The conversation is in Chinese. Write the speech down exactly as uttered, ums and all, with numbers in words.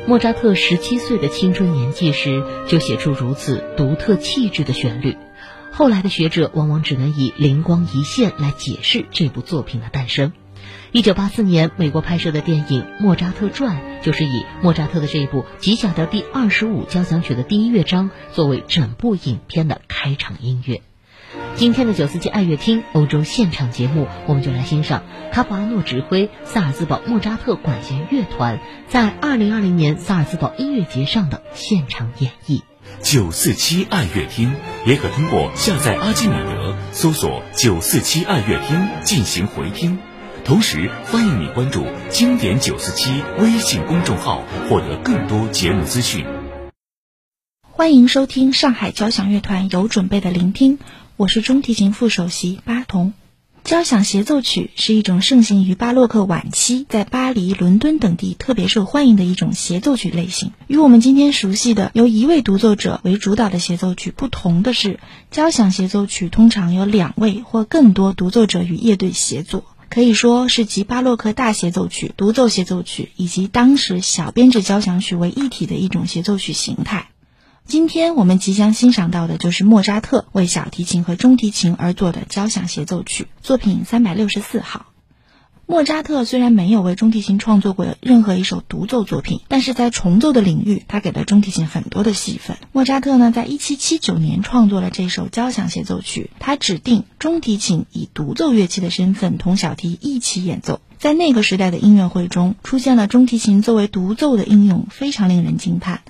莫扎特十七岁的青春年纪时就写出如此独特气质的旋律，后来的学者往往只能以灵光一现来解释这部作品的诞生。一九八四年美国拍摄的电影《莫扎特传》就是以莫扎特的这部 G 小调第二十五交响曲的第一乐章作为整部影片的开场音乐。今天的九四七爱乐厅欧洲现场节目，我们就来欣赏卡普阿诺指挥萨尔兹堡莫扎特管弦乐团在二零二零年萨尔兹堡音乐节上的现场演绎。 九四七爱乐厅也可通过下载阿基米德搜索九四七爱乐厅进行回听，同时欢迎你关注经典九四七微信公众号，获得更多节目资讯。 欢迎收听上海交响乐团有准备的聆听，我是中提琴副首席巴童。交响协奏曲是一种盛行于巴洛克晚期，在巴黎、伦敦等地特别受欢迎的一种协奏曲类型。与我们今天熟悉的由一位独奏者为主导的协奏曲不同的是，交响协奏曲通常有两位或更多独奏者与乐队协作，可以说是集巴洛克大协奏曲、独奏协奏曲以及当时小编制交响曲为一体的一种协奏曲形态。今天我们即将欣赏到的就是莫扎特为小提琴和中提琴而作的交响协奏曲，作品三百六十四号。莫扎特虽然没有为中提琴创作过任何一首独奏作品，但是在重奏的领域，他给了中提琴很多的戏份。莫扎特呢，在一七七九年创作了这首交响协奏曲，他指定中提琴以独奏乐器的身份同小提一起演奏。在那个时代的音乐会中，出现了中提琴作为独奏的应用，非常令人惊叹。